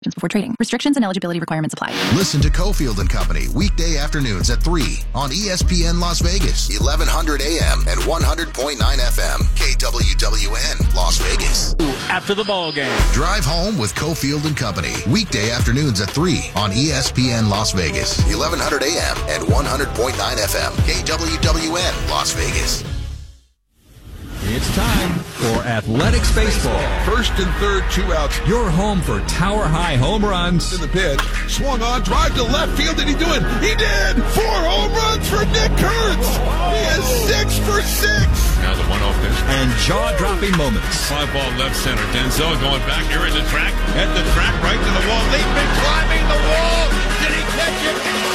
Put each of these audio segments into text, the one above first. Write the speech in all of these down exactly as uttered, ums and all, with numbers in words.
before trading. Restrictions and eligibility requirements apply. Listen to Cofield and Company weekday afternoons at three on E S P N Las Vegas, eleven hundred A M and one hundred point nine F M, K W W N Las Vegas. After the ball game. Drive home with Cofield and Company weekday afternoons at three on E S P N Las Vegas, eleven hundred A M and one hundred point nine F M, K W W N Las Vegas. It's time for Athletics Baseball. First and third, two outs. Your home for Tower High home runs. In the pitch, swung on, drive to left field. Did he do it? He did! Four home runs for Nick Kurtz. He is six for six. Now the one-off pitch. And jaw-dropping moments. Fly ball left center. Denzel going back here in the track. At the track, right to the wall. Leaping, climbing the wall. Did he catch it?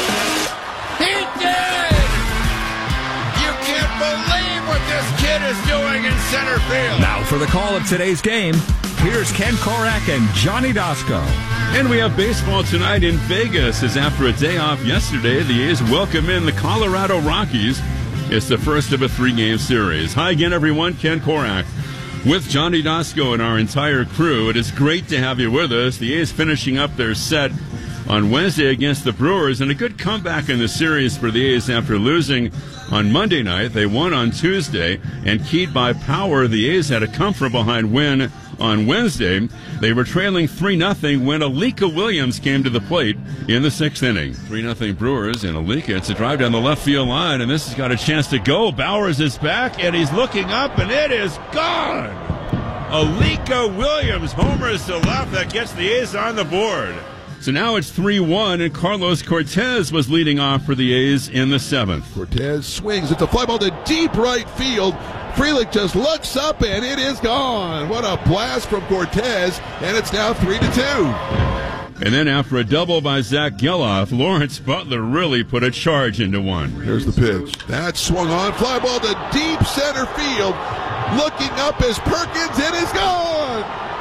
He did! You can't believe what this kid is doing in center field. Now for the call of today's game, here's Ken Korak and Johnny Dasco. And we have baseball tonight in Vegas, as after a day off yesterday, the A's welcome in the Colorado Rockies. It's the first of a three-game series. Hi again, everyone. Ken Korak with Johnny Dasco and our entire crew. It is great to have you with us. The A's finishing up their set on Wednesday against the Brewers, and a good comeback in the series for the A's after losing on Monday night. They won on Tuesday, and keyed by power, the A's had a come-from-behind win on Wednesday. They were trailing three nothing when Alika Williams came to the plate in the sixth inning. three nothing Brewers, and Alika, it's a drive down the left field line, and this has got a chance to go. Bowers is back, and he's looking up, and it is gone! Alika Williams homers to left. That gets the A's on the board. So now it's three one, and Carlos Cortez was leading off for the A's in the seventh. Cortez swings. It's a fly ball to deep right field. Frelick just looks up, and it is gone. What a blast from Cortez, and it's now three to two. And then after a double by Zach Geloff, Lawrence Butler really put a charge into one. Here's the pitch. That swung on. Fly ball to deep center field. Looking up as Perkins, it is gone.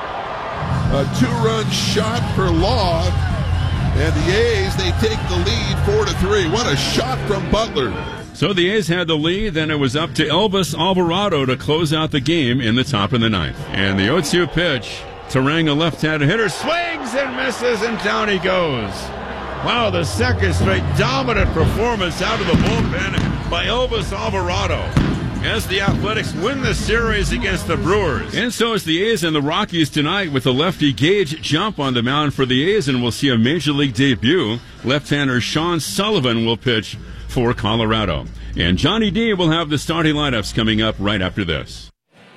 A two-run shot for Law. And the A's, they take the lead four to three. What a shot from Butler. So the A's had the lead, then it was up to Elvis Alvarado to close out the game in the top of the ninth. And the oh two pitch, Terang, a left-handed hitter, swings and misses, and down he goes. Wow, the second straight dominant performance out of the bullpen by Elvis Alvarado, as the Athletics win the series against the Brewers. And so is the A's and the Rockies tonight, with the lefty Gage Jump on the mound for the A's, and we'll see a major league debut. Left-hander Sean Sullivan will pitch for Colorado. And Johnny D will have the starting lineups coming up right after this.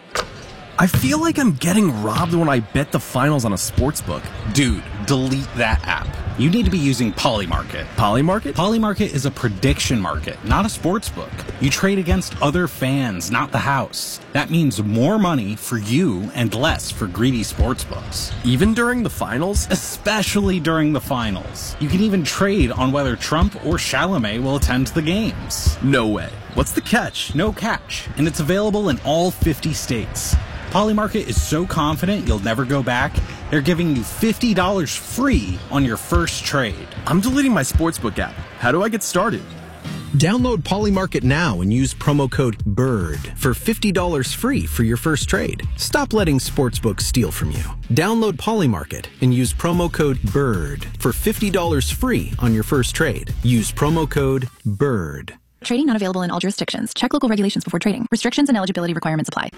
I feel like I'm getting robbed when I bet the finals on a sportsbook. Dude, delete that app. You need to be using Polymarket. Polymarket? Polymarket is a prediction market, not a sportsbook. You trade against other fans, not the house. That means more money for you and less for greedy sportsbooks. Even during the finals? Especially during the finals. You can even trade on whether Trump or Chalamet will attend the games. No way. What's the catch? No catch, and it's available in all fifty states. Polymarket is so confident you'll never go back, they're giving you fifty dollars free on your first trade. I'm deleting my sportsbook app. How do I get started? Download Polymarket now and use promo code BIRD for fifty dollars free for your first trade. Stop letting sportsbooks steal from you. Download Polymarket and use promo code BIRD for fifty dollars free on your first trade. Use promo code BIRD. Trading not available in all jurisdictions. Check local regulations before trading. Restrictions and eligibility requirements apply.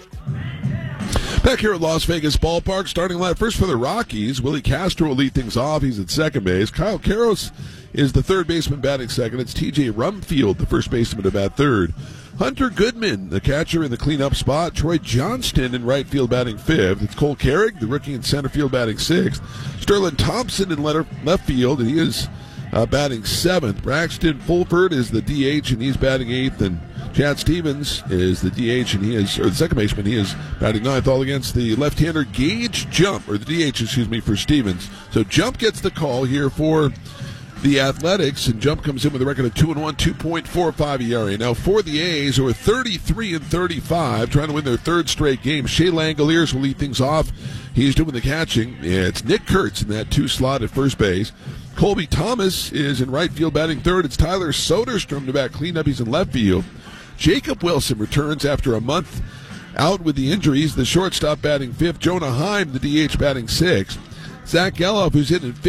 Back here at Las Vegas Ballpark, starting line first for the Rockies. Willie Castro will lead things off. He's at second base. Kyle Karros is the third baseman batting second. It's T J Rumfield, the first baseman, to bat third. Hunter Goodman, the catcher, in the cleanup spot. Troy Johnston in right field batting fifth. It's Cole Carrick, the rookie, in center field batting sixth. Sterling Thompson in left field, and he is uh, batting seventh. Braxton Fulford is the D H, and he's batting eighth. And Chad Stevens is the D H, and he is, or the second baseman, he is batting ninth, all against the left-hander Gage Jump, or the D H, excuse me, for Stevens. So Jump gets the call here for the Athletics, and Jump comes in with a record of two and one, two point four five E R A. Now for the A's, who are thirty-three and thirty-five, trying to win their third straight game, Shea Langoliers will lead things off. He's doing the catching. It's Nick Kurtz in that two slot at first base. Colby Thomas is in right field batting third. It's Tyler Soderstrom to bat cleanup. He's in left field. Jacob Wilson returns after a month out with the injuries. The shortstop batting fifth. Jonah Heim, the D H, batting sixth. Zach Geloff, who's hitting